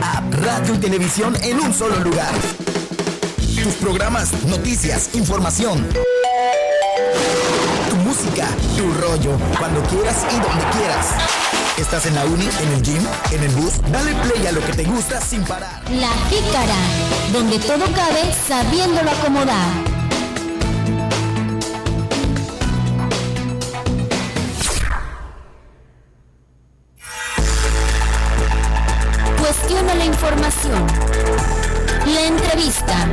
app, radio y televisión en un solo lugar. Tus programas, noticias, información. Tu música, tu rollo, cuando quieras y donde quieras. ¿Estás en la uni, en el gym, en el bus? Dale play a lo que te gusta sin parar. La Jícara, donde todo cabe sabiéndolo acomodar. Cuestiona la información. La entrevista.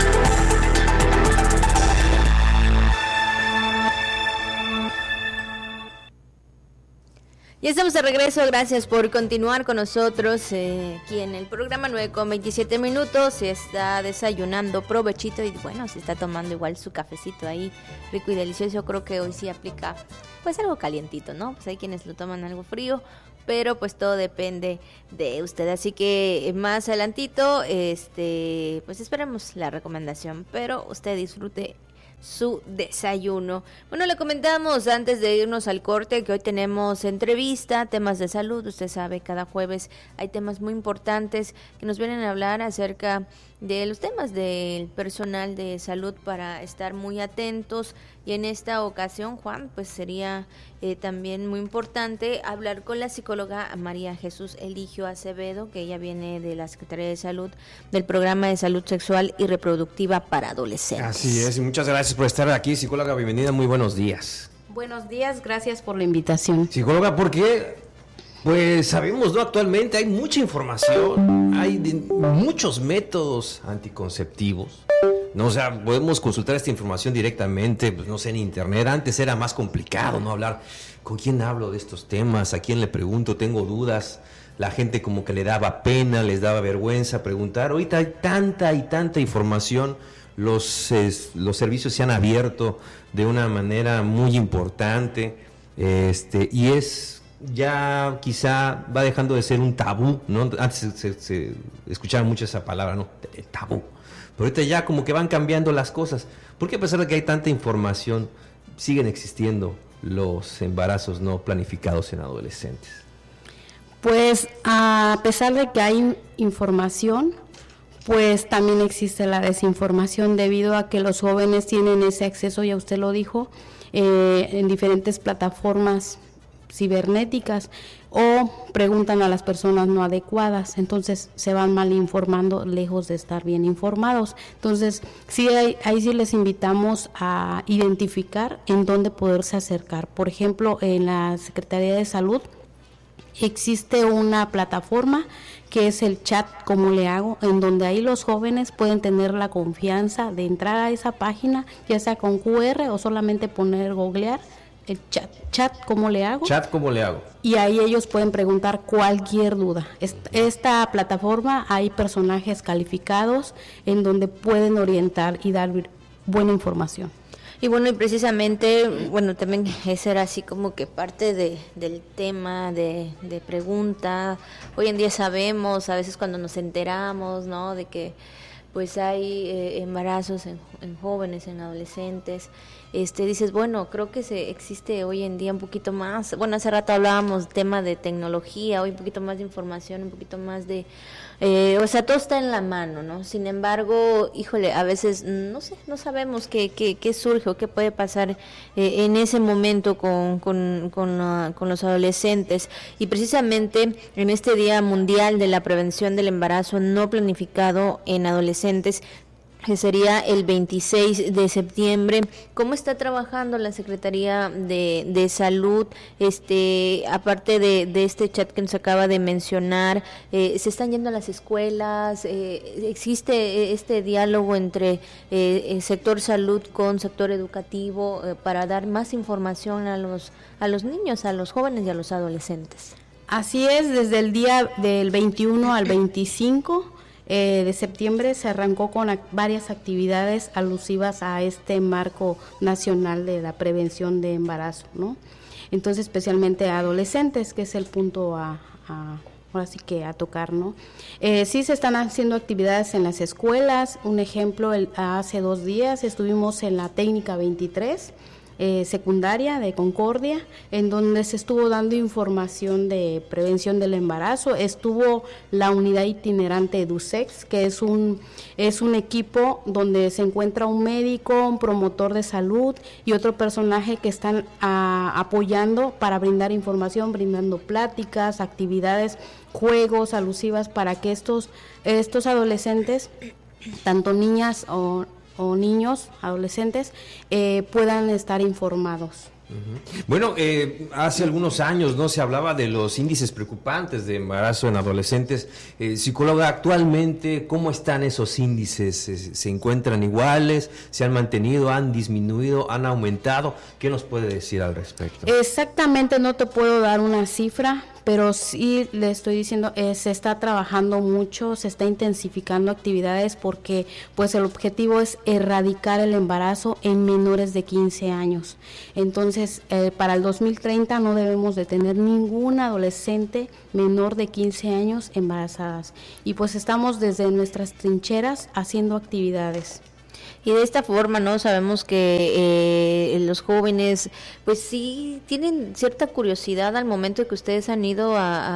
Ya estamos de regreso, gracias por continuar con nosotros aquí en el programa 9:27. Se está desayunando, provechito y bueno, se está tomando igual su cafecito ahí, rico y delicioso. Creo que hoy sí aplica pues algo calientito, ¿no? Pues hay quienes lo toman algo frío, pero pues todo depende de usted. Así que más adelantito, pues esperemos la recomendación, pero usted disfrute su desayuno. Bueno, le comentamos antes de irnos al corte que hoy tenemos entrevista, temas de salud. Usted sabe, cada jueves hay temas muy importantes que nos vienen a hablar acerca de los temas del personal de salud para estar muy atentos. Y en esta ocasión, Juan, pues sería también muy importante hablar con la psicóloga María Jesús Eligio Acevedo, que ella viene de la Secretaría de Salud, del Programa de Salud Sexual y Reproductiva para Adolescentes. Así es, y muchas gracias por estar aquí, psicóloga, bienvenida, muy buenos días. Buenos días, gracias por la invitación. Psicóloga, ¿por qué? Pues sabemos, ¿no? Actualmente hay mucha información, hay muchos métodos anticonceptivos, ¿no? O sea, podemos consultar esta información directamente, pues no sé, en internet. Antes era más complicado, ¿no? Hablar, ¿con quién hablo de estos temas? ¿A quién le pregunto? Tengo dudas. La gente como que le daba pena, les daba vergüenza preguntar. Ahorita hay tanta información, los servicios se han abierto de una manera muy importante, y es... ya quizá va dejando de ser un tabú, ¿no? Antes se escuchaba mucho esa palabra, ¿no? El tabú. Pero ahorita ya como que van cambiando las cosas. ¿Por qué a pesar de que hay tanta información, siguen existiendo los embarazos no planificados en adolescentes? Pues a pesar de que hay información, pues también existe la desinformación debido a que los jóvenes tienen ese acceso, ya usted lo dijo, en diferentes plataformas cibernéticas o preguntan a las personas no adecuadas, entonces se van mal informando lejos de estar bien informados. Entonces sí, ahí sí les invitamos a identificar en dónde poderse acercar. Por ejemplo, en la Secretaría de Salud existe una plataforma que es el chat ¿Cómo le hago?, en donde ahí los jóvenes pueden tener la confianza de entrar a esa página, ya sea con QR o solamente googlear el chat ¿Cómo le hago? Chat ¿Cómo le hago? Y ahí ellos pueden preguntar cualquier duda. Esta plataforma hay personajes calificados en donde pueden orientar y dar buena información. Y bueno, y precisamente, bueno, también ese era así como que parte del tema de pregunta. Hoy en día sabemos, a veces cuando nos enteramos, ¿no?, de que pues hay embarazos en jóvenes, en adolescentes, dices, bueno, creo que existe hoy en día un poquito más, bueno, hace rato hablábamos tema de tecnología, hoy un poquito más de información, un poquito más de, o sea, todo está en la mano, ¿no? Sin embargo, híjole, a veces, no sé, no sabemos qué surge o qué puede pasar en ese momento con los adolescentes, y precisamente en este Día Mundial de la Prevención del Embarazo No Planificado en Adolescentes, que sería el 26 de septiembre. ¿Cómo está trabajando la Secretaría de Salud? Aparte de este chat que nos acaba de mencionar, ¿se están yendo a las escuelas? ¿Existe este diálogo entre el sector salud con sector educativo para dar más información a los niños, a los jóvenes y a los adolescentes? Así es, desde el día del 21 al 25 de septiembre se arrancó con varias actividades alusivas a este marco nacional de la prevención de embarazo, ¿no? Entonces, especialmente a adolescentes, que es el punto ahora sí que a tocar, ¿no? Sí se están haciendo actividades en las escuelas. Un ejemplo, hace 2 días estuvimos en la técnica 23, secundaria de Concordia, en donde se estuvo dando información de prevención del embarazo. Estuvo la unidad itinerante EduSex, que es un equipo donde se encuentra un médico, un promotor de salud y otro personaje que están apoyando para brindar información, brindando pláticas, actividades, juegos alusivas para que estos adolescentes, tanto niñas o niños, adolescentes, puedan estar informados. Bueno, hace algunos años no se hablaba de los índices preocupantes de embarazo en adolescentes. Psicóloga, actualmente, ¿cómo están esos índices? ¿Se encuentran iguales? ¿Se han mantenido? ¿Han disminuido? ¿Han aumentado? ¿Qué nos puede decir al respecto? Exactamente no te puedo dar una cifra, pero sí le estoy diciendo, se está trabajando mucho, se está intensificando actividades porque pues el objetivo es erradicar el embarazo en menores de 15 años. Entonces, para el 2030 no debemos de tener ningún adolescente menor de 15 años embarazadas. Y pues estamos desde nuestras trincheras haciendo actividades. Y de esta forma, ¿no? Sabemos que los jóvenes, pues sí, tienen cierta curiosidad al momento de que ustedes han ido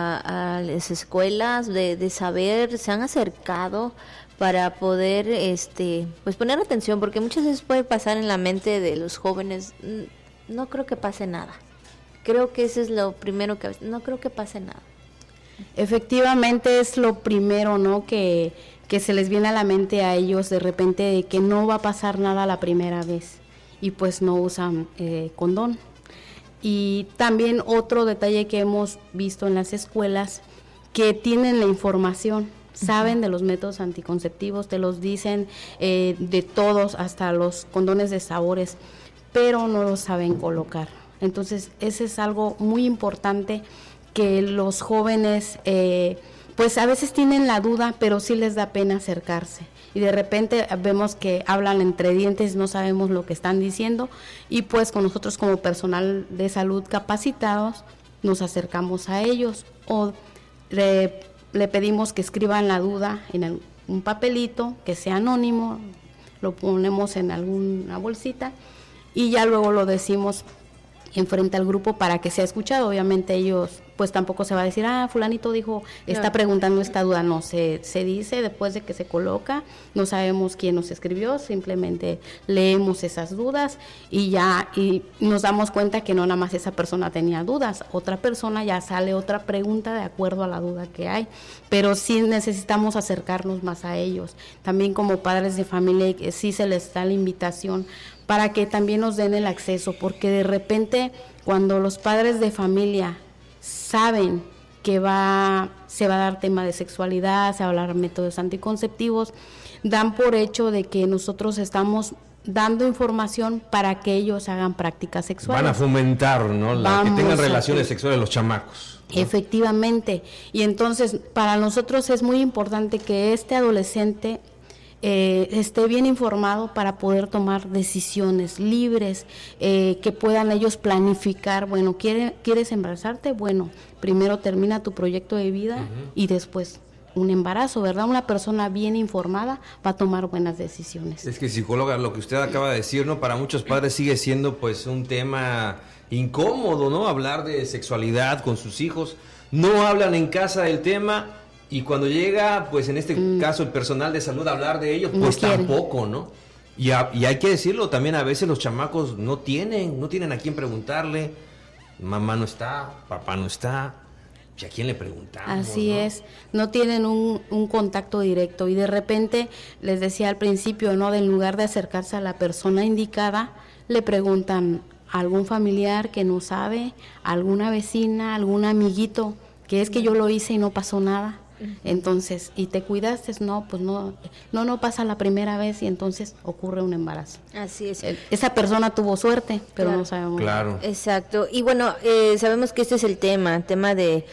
a las escuelas, de saber, se han acercado para poder, pues poner atención, porque muchas veces puede pasar en la mente de los jóvenes, no creo que pase nada. Creo que eso es lo primero no creo que pase nada. Efectivamente es lo primero, ¿no? Que se les viene a la mente a ellos de repente de que no va a pasar nada la primera vez y pues no usan condón. Y también otro detalle que hemos visto en las escuelas, que tienen la información, saben de los métodos anticonceptivos, te los dicen de todos, hasta los condones de sabores, pero no los saben colocar. Entonces ese es algo muy importante, que los jóvenes pues a veces tienen la duda, pero sí les da pena acercarse. Y de repente vemos que hablan entre dientes, no sabemos lo que están diciendo, y pues con nosotros como personal de salud capacitados nos acercamos a ellos o le pedimos que escriban la duda en un papelito, que sea anónimo, lo ponemos en alguna bolsita y ya luego lo decimos enfrente al grupo para que sea escuchado. Obviamente ellos pues tampoco se va a decir, fulanito dijo, está preguntando esta duda. No, se dice después de que se coloca, no sabemos quién nos escribió, simplemente leemos esas dudas y nos damos cuenta que no nada más esa persona tenía dudas, otra persona ya sale otra pregunta de acuerdo a la duda que hay, pero sí necesitamos acercarnos más a ellos. También como padres de familia sí se les da la invitación para que también nos den el acceso, porque de repente cuando los padres de familia saben que se va a dar tema de sexualidad, se va a hablar métodos anticonceptivos, dan por hecho de que nosotros estamos dando información para que ellos hagan prácticas sexuales. Van a fomentar, ¿no? Que tengan relaciones sexuales los chamacos, ¿no? Efectivamente. Y entonces para nosotros es muy importante que este adolescente esté bien informado para poder tomar decisiones libres, que puedan ellos planificar. Bueno, ¿quieres embarazarte? Bueno, primero termina tu proyecto de vida y después un embarazo, ¿verdad? Una persona bien informada va a tomar buenas decisiones. Es que, psicóloga, lo que usted acaba de decir, ¿no? Para muchos padres sigue siendo pues un tema incómodo, ¿no? Hablar de sexualidad con sus hijos, no hablan en casa del tema. Y cuando llega, pues en este caso el personal de salud a hablar de ellos, pues tampoco, ¿no? Y hay que decirlo, también a veces los chamacos no tienen a quién preguntarle, mamá no está, papá no está, ¿y a quién le preguntamos? Así, ¿no? Es, no tienen un contacto directo y de repente, les decía al principio, ¿no? En lugar de acercarse a la persona indicada, le preguntan a algún familiar que no sabe, a alguna vecina, algún amiguito, que es que yo lo hice y no pasó nada. Entonces, ¿y te cuidaste? No, pues no pasa la primera vez y entonces ocurre un embarazo. Así es. Esa persona tuvo suerte, pero claro, no sabemos. Claro. Exacto. Y bueno, sabemos que este es el tema de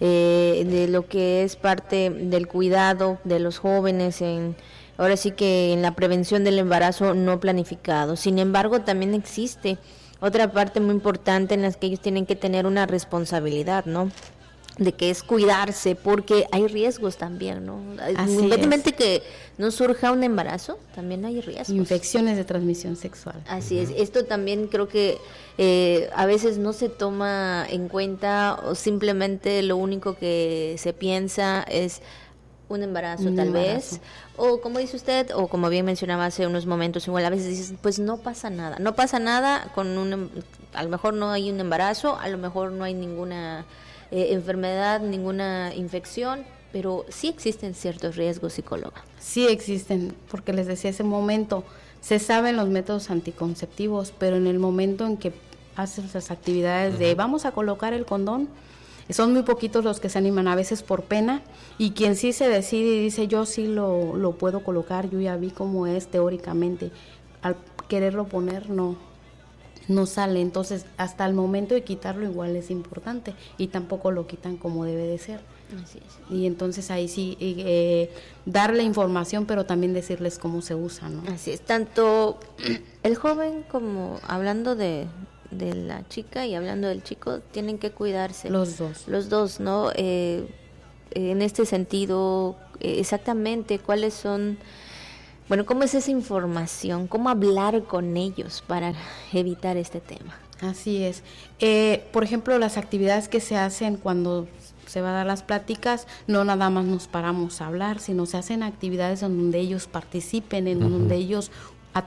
lo que es parte del cuidado de los jóvenes ahora sí que en la prevención del embarazo no planificado. Sin embargo, también existe otra parte muy importante en la que ellos tienen que tener una responsabilidad, ¿no? de que es cuidarse, porque hay riesgos también, ¿no? Independientemente que no surja un embarazo, también hay riesgos. Infecciones de transmisión sexual. Así es, esto también creo que a veces no se toma en cuenta, o simplemente lo único que se piensa es un embarazo tal vez, o como dice usted, o como bien mencionaba hace unos momentos, igual a veces dices, pues no pasa nada con a lo mejor no hay un embarazo, a lo mejor no hay ninguna enfermedad, ninguna infección, pero sí existen ciertos riesgos, psicóloga. Sí existen, porque les decía hace un momento, se saben los métodos anticonceptivos, pero en el momento en que haces las actividades de vamos a colocar el condón, son muy poquitos los que se animan, a veces por pena, y quien sí se decide y dice yo sí lo puedo colocar, yo ya vi cómo es teóricamente, al quererlo poner no sale. Entonces hasta el momento de quitarlo igual es importante y tampoco lo quitan como debe de ser. Así es. Y entonces ahí sí darle información, pero también decirles cómo se usa, ¿no? Así es, tanto el joven como hablando de la chica y hablando del chico, tienen que cuidarse. Los dos, ¿no? En este sentido, exactamente cuáles son, bueno, cómo es esa información, cómo hablar con ellos para evitar este tema. Así es. Por ejemplo, las actividades que se hacen cuando se va a dar las pláticas, no nada más nos paramos a hablar, sino se hacen actividades en donde ellos participen, en donde ellos